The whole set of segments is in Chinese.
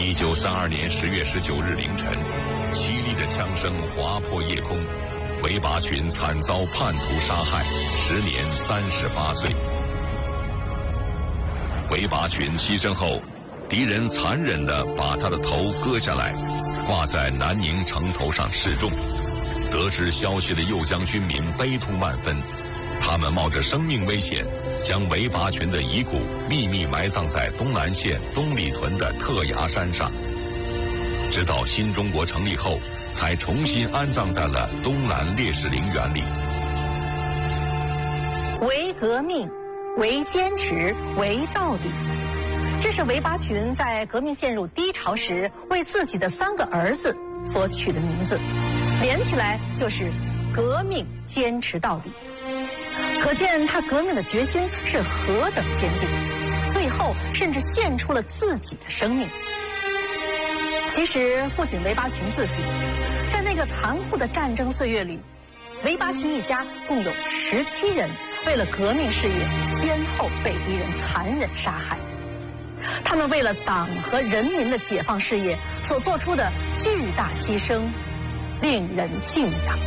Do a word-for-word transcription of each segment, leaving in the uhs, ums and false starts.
一九三二年十月十九日凌晨，凄厉的枪声划破夜空，韦拔群惨遭叛徒杀害，时年三十八岁。韦拔群牺牲后，敌人残忍地把他的头割下来，挂在南宁城头上示众。得知消息的右江军民悲痛万分，他们冒着生命危险，将韦拔群的遗骨秘密埋葬在东南县东里屯的特崖山上，直到新中国成立后，才重新安葬在了东南烈士陵园里。 为革命，为坚持，为到底，这是韦拔群在革命陷入低潮时为自己的三个儿子所取的名字，连起来就是革命坚持到底。可见他革命的决心是何等坚定，最后甚至献出了自己的生命。其实不仅韦拔群自己，在那个残酷的战争岁月里，韦拔群一家共有十七人为了革命事业先后被敌人残忍杀害。他们为了党和人民的解放事业所做出的巨大牺牲，令人敬仰。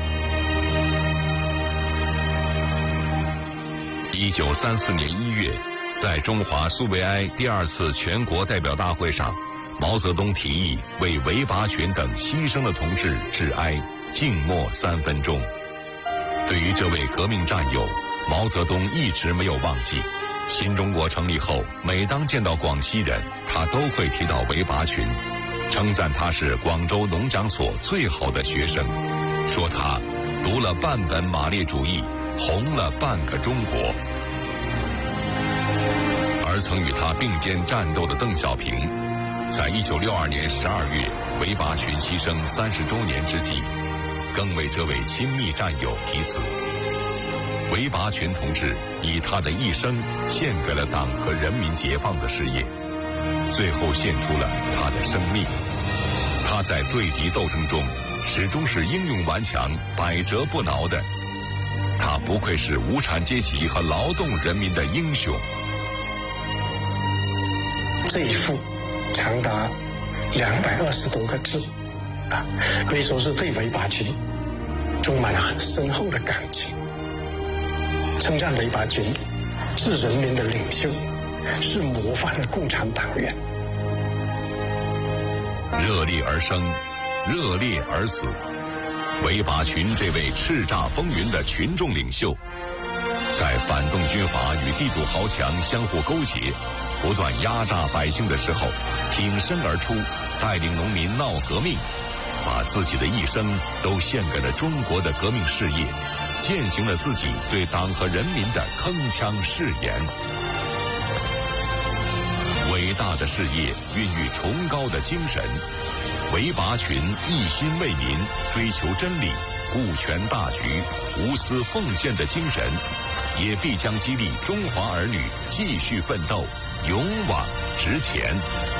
一九三四年一月，在中华苏维埃第二次全国代表大会上，毛泽东提议为韦拔群等牺牲的同志致哀，静默三分钟。对于这位革命战友，毛泽东一直没有忘记。新中国成立后，每当见到广西人，他都会提到韦拔群，称赞他是广州农讲所最好的学生，说他读了半本马列主义，红了半个中国。而曾与他并肩战斗的邓小平，在一九六二年十二月韦拔群牺牲三十周年之际，更为这位亲密战友题词。韦拔群同志以他的一生献给了党和人民解放的事业，最后献出了他的生命。他在对敌斗争中始终是英勇顽强、百折不挠的。他不愧是无产阶级和劳动人民的英雄。 这一幅长达两百二十多个字，啊，可以说是对韦拔群充满了很深厚的感情。称赞韦拔群是人民的领袖，是模范的共产党员。 热烈而生，热烈而死。韦拔群这位叱咤风云的群众领袖，在反动军阀与地主豪强相互勾结，不断压榨百姓的时候，挺身而出，带领农民闹革命，把自己的一生都献给了中国的革命事业，践行了自己对党和人民的铿锵誓言。伟大的事业孕育崇高的精神，韦拔群一心为民，追求真理，顾全大局，无私奉献的精神，也必将激励中华儿女继续奋斗，勇往直前。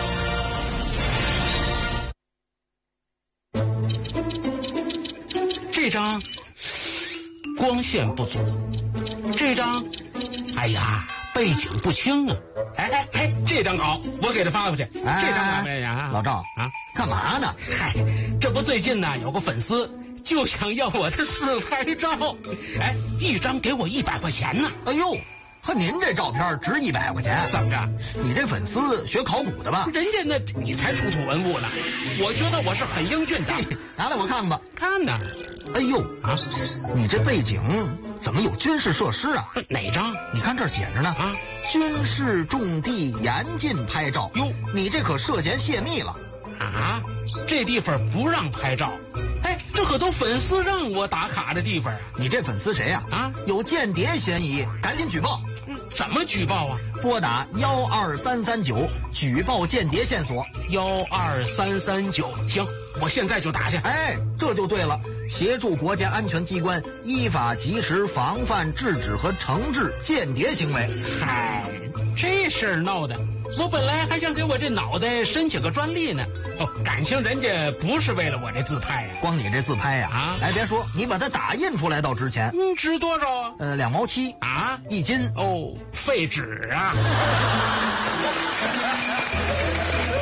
这张光线不足，这张哎呀背景不清啊。哎哎哎，这张好，我给他发过去。 哎、 这张麻烦呀， 老赵啊， 干嘛呢？ 嗨，这不最近呢有个粉丝就想要我的自拍照，哎，一张给我一百块钱呢。 哎呦，和您这照片值一百块钱？ 怎么着？ 你这粉丝学考古的吧？ 人家那你才出土文物呢，我觉得我是很英俊的。 拿来我看看吧。 看呢。 哎呦啊， 你这背景怎么有军事设施啊？ 哪张？ 你看这儿写着呢啊， 军事重地严禁拍照。哟，你这可涉嫌泄密了啊！这地方不让拍照。哎，这可都粉丝让我打卡的地方啊！ 你这粉丝谁呀？啊，有间谍嫌疑，赶紧举报。 怎么举报啊？ 拨打幺二三三九举报间谍线索。 幺二三三九，行，我现在就打去。 哎，这就对了，协助国家安全机关依法及时防范、制止和惩治间谍行为。 嗨，这事儿闹的，我本来还想给我这脑袋申请个专利呢。哦，感情人家不是为了我这自拍呀、啊， 光你这自拍呀、啊，啊，哎，别说，你把它打印出来倒值钱。 嗯，值多少啊？ 呃，两毛七啊， 一斤。 哦，废纸啊。